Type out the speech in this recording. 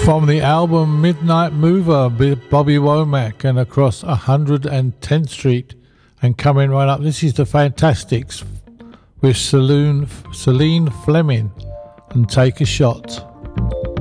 From the album Midnight Mover, Bobby Womack, and across 110th Street, and coming right up, this is the Fantastics with Celine Fleming and Take a Shot.